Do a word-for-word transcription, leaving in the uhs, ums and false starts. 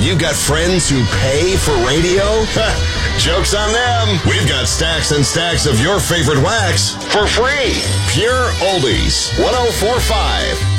You got friends who pay for radio? Joke's on them. We've got stacks and stacks of your favorite wax for free. Pure Oldies. one oh four point five